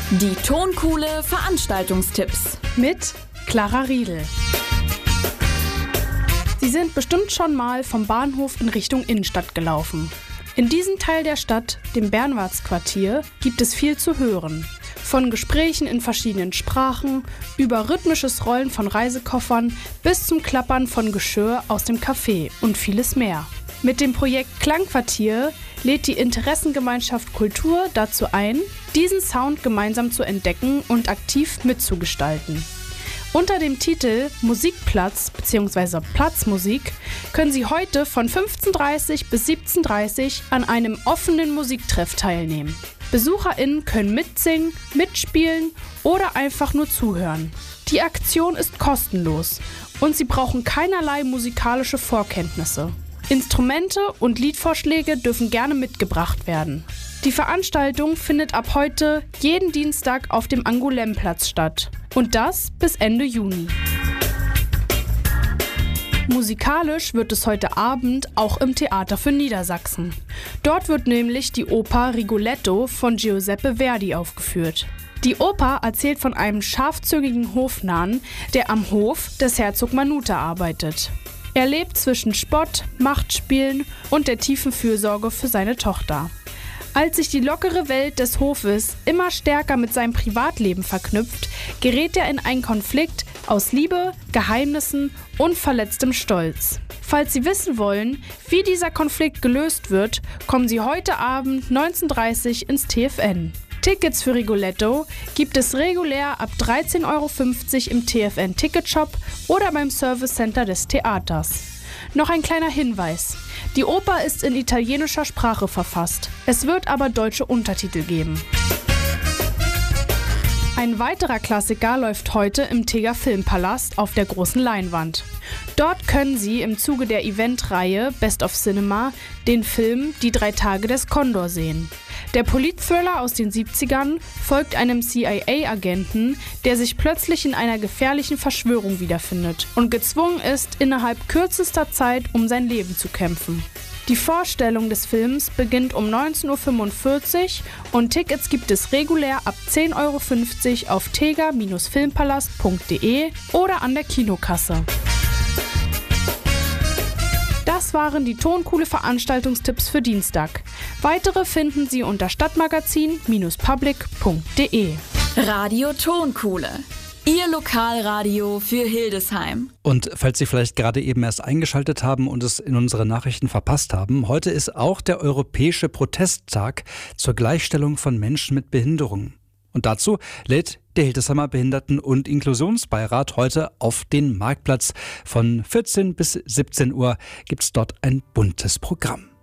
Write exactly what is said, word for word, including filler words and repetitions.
Die Tonkuhle Veranstaltungstipps mit Clara Riedel. Sie sind bestimmt schon mal vom Bahnhof in Richtung Innenstadt gelaufen. In diesem Teil der Stadt, dem Bernwartsquartier, gibt es viel zu hören. Von Gesprächen in verschiedenen Sprachen, über rhythmisches Rollen von Reisekoffern bis zum Klappern von Geschirr aus dem Café und vieles mehr. Mit dem Projekt Klangquartier lädt die Interessengemeinschaft Kultur dazu ein, diesen Sound gemeinsam zu entdecken und aktiv mitzugestalten. Unter dem Titel Musikplatz bzw. Platzmusik können Sie heute von fünfzehn Uhr dreißig bis siebzehn Uhr dreißig an einem offenen Musiktreff teilnehmen. BesucherInnen können mitsingen, mitspielen oder einfach nur zuhören. Die Aktion ist kostenlos und Sie brauchen keinerlei musikalische Vorkenntnisse. Instrumente und Liedvorschläge dürfen gerne mitgebracht werden. Die Veranstaltung findet ab heute jeden Dienstag auf dem Angoulême-Platz statt. Und das bis Ende Juni. Musikalisch wird es heute Abend auch im Theater für Niedersachsen. Dort wird nämlich die Oper Rigoletto von Giuseppe Verdi aufgeführt. Die Oper erzählt von einem scharfzüngigen Hofnarren, der am Hof des Herzog Manute arbeitet. Er lebt zwischen Spott, Machtspielen und der tiefen Fürsorge für seine Tochter. Als sich die lockere Welt des Hofes immer stärker mit seinem Privatleben verknüpft, gerät er in einen Konflikt aus Liebe, Geheimnissen und verletztem Stolz. Falls Sie wissen wollen, wie dieser Konflikt gelöst wird, kommen Sie heute Abend neunzehn Uhr dreißig ins T F N. Tickets für Rigoletto gibt es regulär ab dreizehn Euro fünfzig im T F N-Ticketshop oder beim Service Center des Theaters. Noch ein kleiner Hinweis. Die Oper ist in italienischer Sprache verfasst. Es wird aber deutsche Untertitel geben. Ein weiterer Klassiker läuft heute im Teger Filmpalast auf der großen Leinwand. Dort können Sie im Zuge der Eventreihe Best of Cinema den Film Die drei Tage des Kondor sehen. Der Politthriller aus den siebzigern folgt einem C I A-Agenten, der sich plötzlich in einer gefährlichen Verschwörung wiederfindet und gezwungen ist, innerhalb kürzester Zeit um sein Leben zu kämpfen. Die Vorstellung des Films beginnt um neunzehn Uhr fünfundvierzig und Tickets gibt es regulär ab zehn Euro fünfzig auf teger Bindestrich filmpalast punkt de oder an der Kinokasse. Das waren die Tonkuhle Veranstaltungstipps für Dienstag. Weitere finden Sie unter stadtmagazin Bindestrich public punkt de. Radio Tonkuhle, Ihr Lokalradio für Hildesheim. Und falls Sie vielleicht gerade eben erst eingeschaltet haben und es in unseren Nachrichten verpasst haben, heute ist auch der Europäische Protesttag zur Gleichstellung von Menschen mit Behinderung. Und dazu lädt der Hildesheimer Behinderten- und Inklusionsbeirat heute auf den Marktplatz. Von vierzehn bis siebzehn Uhr gibt es dort ein buntes Programm.